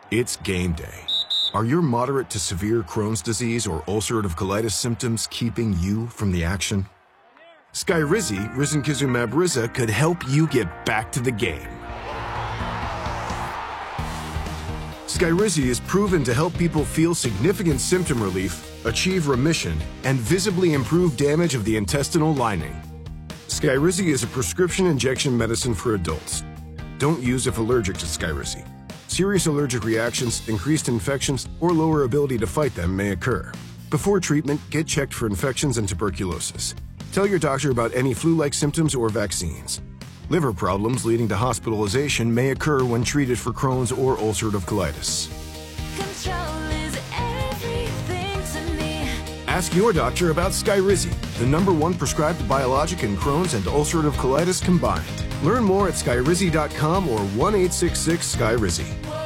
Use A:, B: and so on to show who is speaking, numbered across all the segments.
A: It's game day. Are your moderate to severe Crohn's disease or ulcerative colitis symptoms keeping you from the action? Skyrizi, risankizumab Riza, could help you get back to the game. Skyrizi is proven to help people feel significant symptom relief, achieve remission, and visibly improve damage of the intestinal lining. Skyrizi is a prescription injection medicine for adults. Don't use if allergic to Skyrizi. Serious allergic reactions, increased infections, or lower ability to fight them may occur. Before treatment, get checked for infections and tuberculosis. Tell your doctor about any flu-like symptoms or vaccines. Liver problems leading to hospitalization may occur when treated for Crohn's or ulcerative colitis.
B: Control is everything to me.
A: Ask your doctor about Skyrizi, the #1 prescribed biologic in Crohn's and ulcerative colitis combined. Learn more at skyrizi.com or 1-866-SKYRIZI.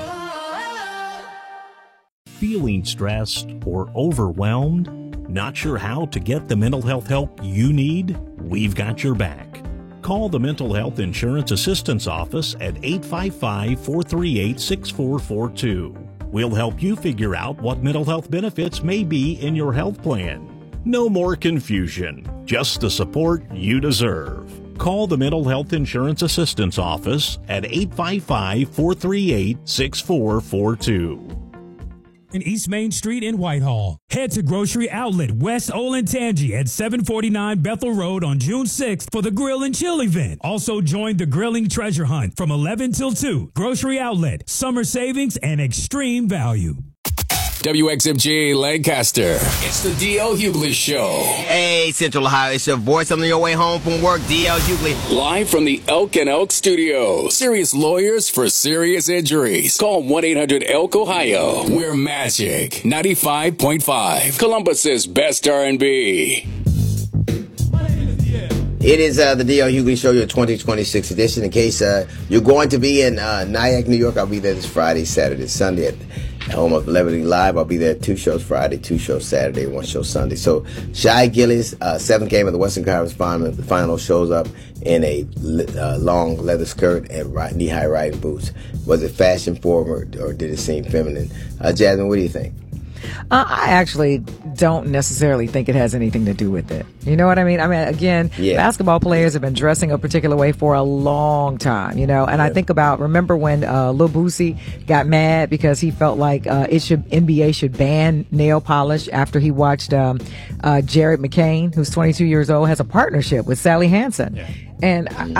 C: Feeling stressed or overwhelmed? Not sure how to get the mental health help you need? We've got your back. Call the Mental Health Insurance Assistance Office at 855-438-6442. We'll help you figure out what mental health benefits may be in your health plan. No more confusion, just the support you deserve. Call the Mental Health Insurance Assistance Office at 855-438-6442.
D: In East Main Street in Whitehall. Head to Grocery Outlet West Olentangy at 749 Bethel Road on June 6th for the Grill and Chill event. Also join the Grilling Treasure Hunt from 11 till 2. Grocery Outlet, summer savings and extreme value.
E: WXMG Lancaster. It's the D.L. Hughley Show.
F: Hey, Central Ohio, it's your voice on your way home from work, D.L. Hughley.
E: Live from the Elk and Elk Studios. Serious lawyers for serious injuries. Call 1-800-ELK-OHIO. We're Magic 95.5. Columbus's best R&B.
F: It is the D.L. Hughley Show, your 2026 edition. In case you're going to be in Nyack, New York, I'll be there this Friday, Saturday, Sunday at home of Liberty Live. I'll be there 2 shows Friday, 2 shows Saturday, 1 show Sunday. So Shai Gillies, 7th game of the Western Conference Final, shows up in a long leather skirt and knee-high riding boots. Was it fashion forward or did it seem feminine? Jasmine, what do you think?
G: I actually don't necessarily think it has anything to do with it. You know what I mean? I mean, again, basketball players have been dressing a particular way for a long time, you know, and I think about, remember when Lil Boosie got mad because he felt like NBA should ban nail polish after he watched Jared McCain, who's 22 years old, has a partnership with Sally Hansen. And